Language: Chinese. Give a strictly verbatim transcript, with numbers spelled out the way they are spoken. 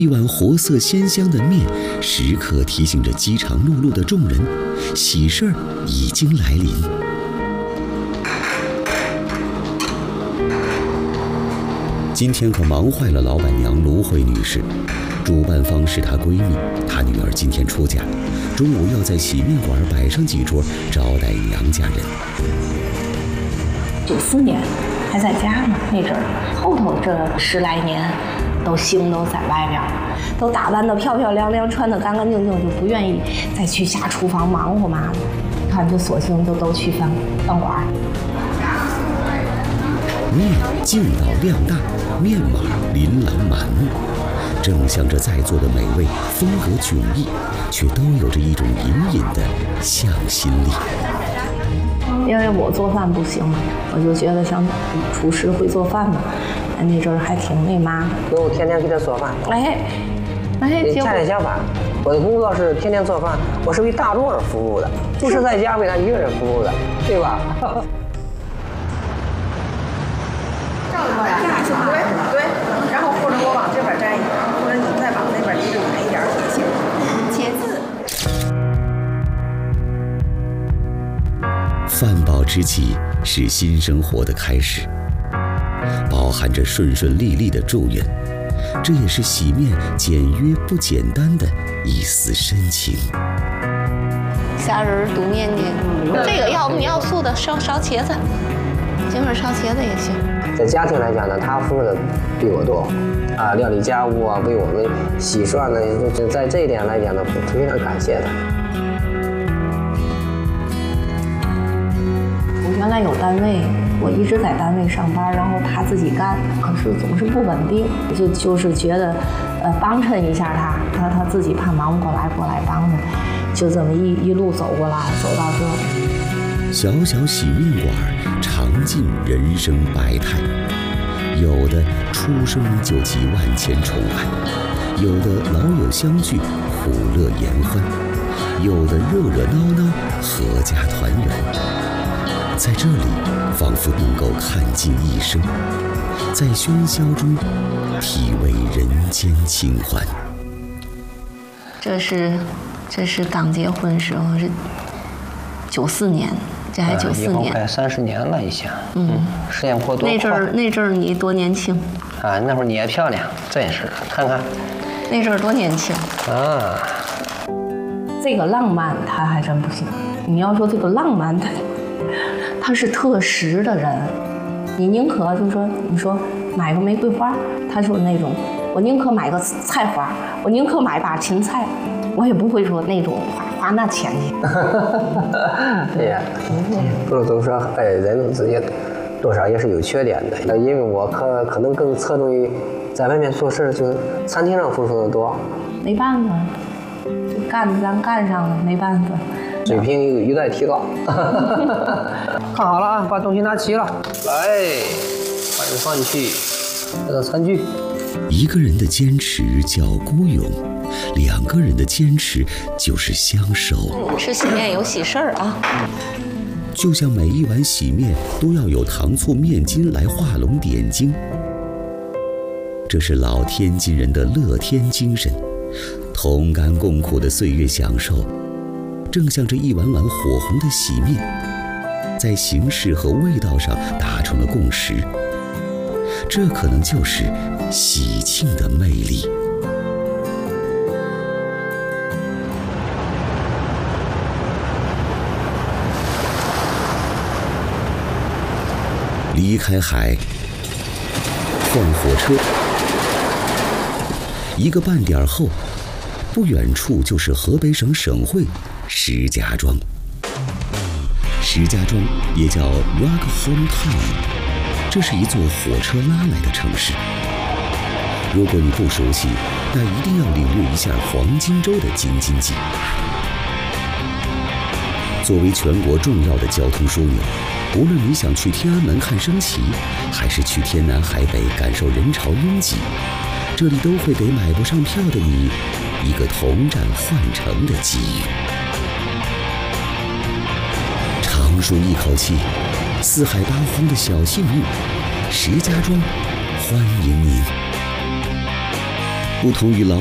一碗活色鲜香的面，时刻提醒着饥肠辘辘的众人，喜事儿已经来临。今天可忙坏了老板娘卢慧女士，主办方是她闺蜜，她女儿今天出嫁，中午要在洗面馆摆上几桌招待娘家人。 九四年还在家呢，那阵儿后头这十来年。都星都在外边，都打扮得漂漂亮亮，穿得干干净净，就不愿意再去下厨房忙活嘛的。看，就索性就都去饭饭馆。 面劲道量大，面码琳琅满目，正像这在座的每位风格迥异，却都有着一种隐隐的向心力。 因为我做饭不行，我就觉得像厨师会做饭嘛。那阵儿还挺那嘛， 所以我天天给他做饭。 哎，哎， 恰恰相反，我的工作是天天做饭，我是为大众而服务的，不是在家为他一个人服务的，对吧？ 照过来，对对，然后或者我往这边站一点，或者你再往那边离着远一点也行。茄子。 饭饱之际是新生活的开始。包含着顺顺利利的祝愿，这也是洗面简约不简单的一丝深情。 虾仁肚面筋，这个要你要素的烧烧茄子，今儿烧茄子也行。 在家庭来讲呢，他付出的比我多，啊，料理家务啊，为我们洗涮呢，在这一点来讲呢，我非常感谢他。 我原来有单位。我一直在单位上班，然后他自己干，可是总是不稳定，就就是觉得，呃，帮衬一下他，他他自己怕忙不过来，过来帮着，就这么一一路走过来，走到这。 小小洗面馆，尝尽人生百态，有的出生就集万千宠爱，有的老友相聚，苦乐言欢，有的热热闹闹，阖家团圆。在这里，仿佛能够看尽一生，在喧嚣中体味人间清欢。 这是，这是刚结婚时候，是九四年，这还九四年， 快三十年了已经。 嗯， 时间过多快。 那阵儿，那阵儿你多年轻？ 啊，那会儿你也漂亮，真是，看看。 那阵儿多年轻啊！ 这个浪漫他还真不行。你要说这个浪漫，他。他是特实的人，你宁可就是说，你说买个玫瑰花，他就是那种，我宁可买个菜花，我宁可买把芹菜，我也不会说那种花花那钱去。 对呀，不是都说，哎，人自己多少也是有缺点的，因为我可可能更侧重于在外面做事，就是餐厅上付出的多。 没办法，就干咱干上了，没办法。 水平有待提高。看好了啊，把东西拿齐了，来，把这放进去，这个餐具。 一个人的坚持叫孤勇，两个人的坚持就是相守。 吃洗面有喜事儿啊。 就像每一碗洗面都要有糖醋面筋来画龙点睛，这是老天津人的乐天精神，同甘共苦的岁月享受。正像这一碗碗火红的洗面，在形式和味道上达成了共识，这可能就是喜庆的魅力。离开海，换火车，一个半点后，不远处就是河北省省会石家庄。石家庄也叫 Rock Home Town， 这是一座火车拉来的城市。如果你不熟悉，那一定要领略一下黄金周的京津冀。作为全国重要的交通枢纽，无论你想去天安门看升旗，还是去天南海北感受人潮拥挤，这里都会给买不上票的你一个同站换乘的机遇。长舒一口气，四海八荒的小幸运，石家庄欢迎您。 不同于老